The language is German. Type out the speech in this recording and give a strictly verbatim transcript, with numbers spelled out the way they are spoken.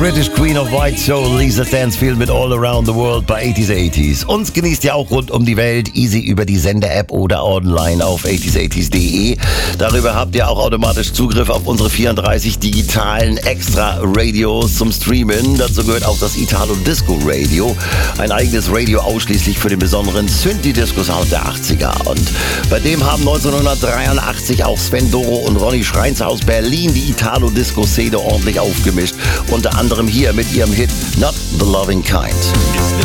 British Queen of White Soul, Lisa Stansfield mit All Around the World bei achtziger achtziger. Uns genießt ihr auch rund um die Welt, easy über die Sender-App oder online auf achtziger achtziger punkt de. Darüber habt ihr auch automatisch Zugriff auf unsere vierunddreißig digitalen Extra-Radios zum Streamen. Dazu gehört auch das Italo Disco Radio, ein eigenes Radio ausschließlich für den besonderen Synthi-Disco-Sound der achtziger. Und bei dem haben neunzehnhundertdreiundachtzig auch Sven Doro und Ronny Schreinzer aus Berlin die Italo-Disco-Szene ordentlich aufgemischt. Unter anderem hier mit ihrem Hit Not the Loving Kind.